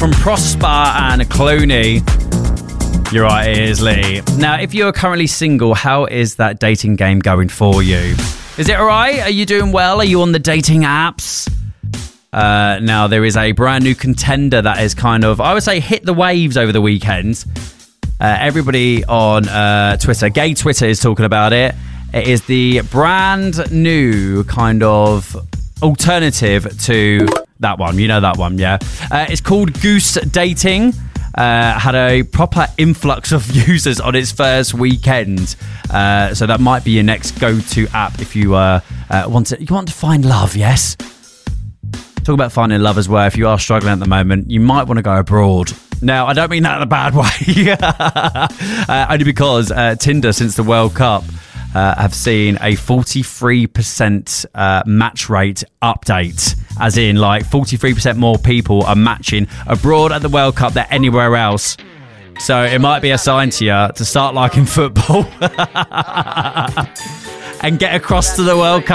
from Prosper and Clooney. You're right, it is Lee. Now, if you're currently single, how is that dating game going for you? Is it alright? Are you doing well? Are you on the dating apps? Now, there is a brand new contender that is kind of, I would say, hit the waves over the weekend. Everybody on Twitter, gay Twitter, is talking about it. It is the brand new kind of alternative to that one. You know that one, yeah? It's called Goose Dating. Had a proper influx of users on its first weekend. So that might be your next go-to app if you want to find love, yes? Talk about finding love as well. If you are struggling at the moment, you might want to go abroad. Now, I don't mean that in a bad way. Only because Tinder, since the World Cup, have seen a 43% match rate update. As in, like, 43% more people are matching abroad at the World Cup than anywhere else. So it might be a sign to you to start liking football and get across to the World Cup.